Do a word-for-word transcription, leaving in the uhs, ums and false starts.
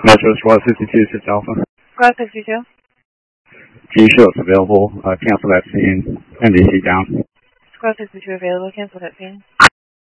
Metro Squad sixty-two, six Alpha. Squad sixty-two. G shields available. Uh, cancel that scene. N B C down. Squad sixty-two available. Cancel that scene.